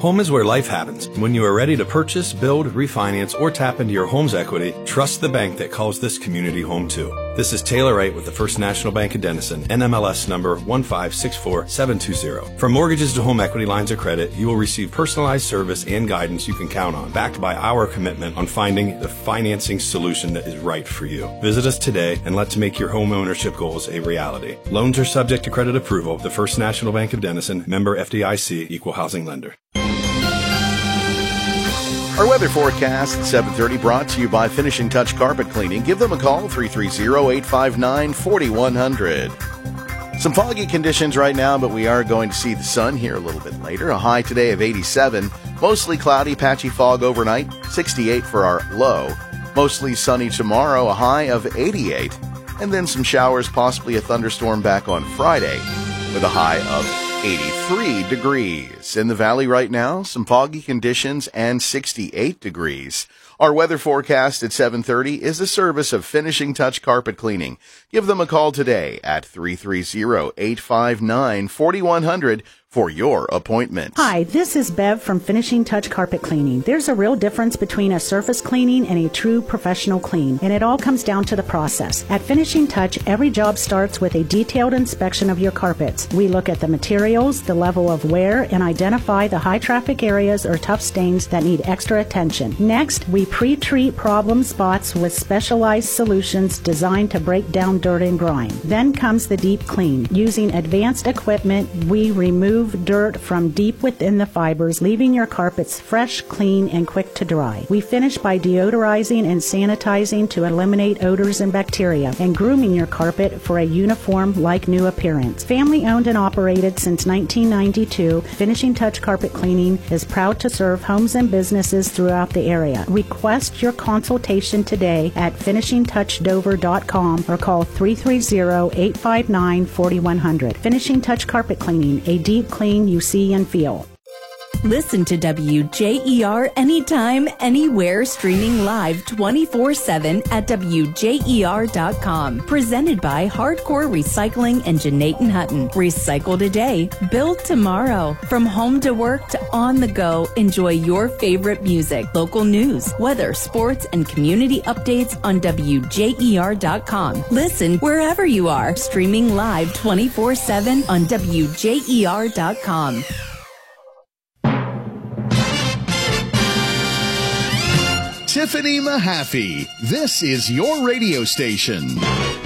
Home is where life happens. When you are ready to purchase, build, refinance, or tap into your home's equity, trust the bank that calls this community home too. This is Taylor Wright with the First National Bank of Denison, NMLS number 1564720. From mortgages to home equity lines of credit, you will receive personalized service and guidance you can count on, backed by our commitment on finding the financing solution that is right for you. Visit us today and let's make your home ownership goals a reality. Loans are subject to credit approval. The First National Bank of Denison, member FDIC, equal housing lender. Our weather forecast at 7:30 brought to you by Finishing Touch Carpet Cleaning. Give them a call, 330-859-4100. Some foggy conditions right now, but we are going to see the sun here a little bit later. A high today of 87. Mostly cloudy, patchy fog overnight, 68 for our low. Mostly sunny tomorrow, a high of 88. And then some showers, possibly a thunderstorm back on Friday with a high of 83 degrees. In the valley right now, some foggy conditions and 68 degrees. Our weather forecast at 7:30 is the service of Finishing Touch Carpet Cleaning. Give them a call today at 330-859-4100 for your appointment. Hi, this is Bev from Finishing Touch Carpet Cleaning. There's a real difference between a surface cleaning and a true professional clean, and it all comes down to the process. At Finishing Touch, every job starts with a detailed inspection of your carpets. We look at the materials, the level of wear, and identify the high traffic areas or tough stains that need extra attention. Next, we pre-treat problem spots with specialized solutions designed to break down dirt and grime. Then comes the deep clean. Using advanced equipment, we remove dirt from deep within the fibers, leaving your carpets fresh, clean, and quick to dry. We finish by deodorizing and sanitizing to eliminate odors and bacteria, and grooming your carpet for a uniform, like new appearance. Family owned and operated since 1992, Finishing Touch Carpet Cleaning is proud to serve homes and businesses throughout the area. Request your consultation today at finishingtouchdover.com or call 330-859-4100. Finishing Touch Carpet Cleaning, a deep clean you see and feel. Listen to WJER anytime, anywhere, streaming live 24/7 at WJER.com. Presented by Hardcore Recycling and Janaten Hutton. Recycle today, build tomorrow. From home to work to on the go, enjoy your favorite music, local news, weather, sports, and community updates on WJER.com. Listen wherever you are, streaming live 24/7 on WJER.com. Tiffany Mahaffey, this is your radio station.